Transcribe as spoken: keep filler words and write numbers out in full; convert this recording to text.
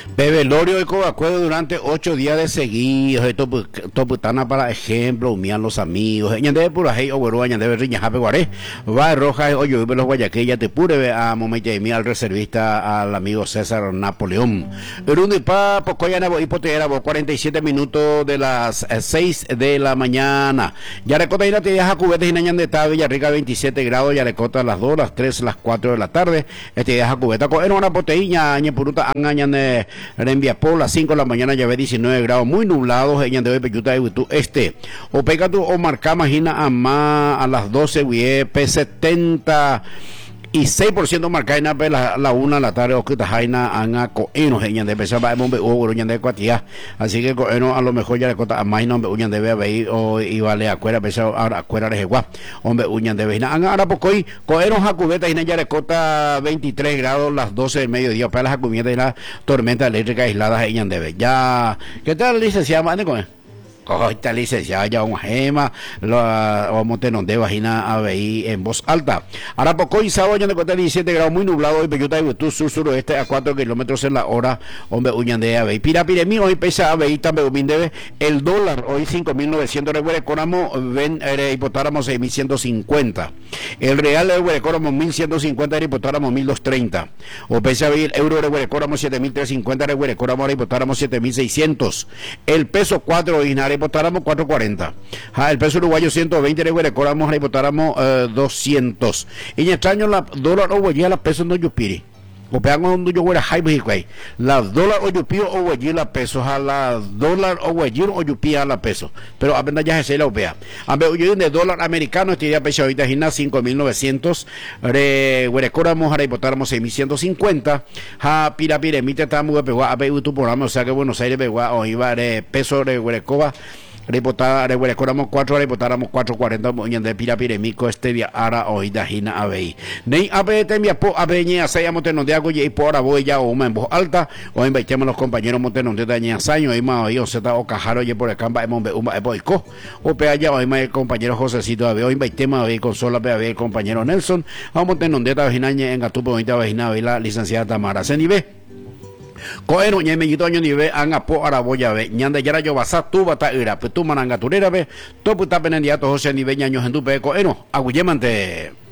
Bebelorio de Covacuedo durante ocho días de seguidos. Esto toputana para ejemplo, humían los amigos. Ñande pura hey oguero, ñande riña jape guaré. Va roja oyo los guayaquilla te pure a momento de mí al reservista al amigo César Napoleón. Urundi pa pocoyana hipotera cuarenta y siete minutos de las seis de la mañana. Yarecota y la te deja cubetes y ñande está Villarrica veintisiete grados, Yarecota a las dos, las tres, las cuatro de la tarde. Este deja cubeta con una proteína añe puruta angañane Rembiapó, las cinco de la mañana ya ve diecinueve grados, muy nublados, en de hoy Peyuta de Huitú este. O pega tu o marca, imagina a más a las doce, P setenta y seis por ciento marca en la, la una de la tarde, o que tajaina anga coenos, en de pesaba en bombe o de cuatía. Así que coeno a lo mejor ya le cota a más no me uñan de ver o y vale a cuera pesado ahora cuera de jegua. Hombre uñan de ver. Anga ahora poco y coenos a cubeta y ya le cota veintitrés grados las doce del mediodía para las acumientas y la tormenta eléctrica aislada en de ver. Ya, ¿qué tal licenciada? Mande con él. Oh, esta licenciada ya un gema, vamos a tener de vagina a ver en voz alta. Ahora poco y sábado ya de cuenta diecisiete grados, muy nublado, y Peyuta de Huitú, sur suroeste a cuatro kilómetros en la hora, hombre, uñan de a ver. Pirapiremí, hoy pesa a ver, también debe el dólar, hoy cinco mil novecientos, recuerde, coramo, ven, hipotáramos seis mil ciento cincuenta. El real, recuerde, coramo mil ciento cincuenta, hipotáramos mil doscientos treinta. O pesa a ver, el euro, recuerde, coramo siete mil trescientos cincuenta, recuerde, coramo, hipotáramos siete mil seiscientos. El peso cuatro, ordinario, hipotáramos cuatro cuarenta. Ja, el peso uruguayo ciento veinte, recordamos, hipotáramos eh, doscientos. Y en extraño la dólar o guayía la peso no yupiri. O pegan donde yo fuera high hikway. La dólar o yupi o guayí la peso, a la dólar o guayí o yupi a la peso. Pero apenas ya se la opea. A ver, yo de dólar americano estaría peso ahorita en cinco mil novecientos. Recordamos, ahora hipotáramos seis mil ciento cincuenta. Ja, pirapire, emite estamos de pegua, a ver, tu programa, o sea que Buenos Aires pegua, o iba de peso de Huerecoba. Reportada, recoramos cuatro, reportáramos cuatro cuarenta, moñan de pirapiremico, este via ara hoy da hina abei. Nei abe temia po abeñe asaya montenon de ago y por aboy ya o en voz alta, o invitemos los compañeros montenon de daña saño, y más hoy se está o cajaro y por el campo hemos be uma eboico, o pe allá hoy más el compañero Josecito abe, hoy invitemos hoy consola pe abe el compañero Nelson, a montenon de vaginaña en gatupo hoy da vagina la licenciada Tamara Senibe. Coeno ñe mellito año ni ve an apo araboya ve ñanda yara yo basa tu bata ira pe tu mananga turera ve to puta penendia to José ni ve ñaño hendu pe coeno aguyemante.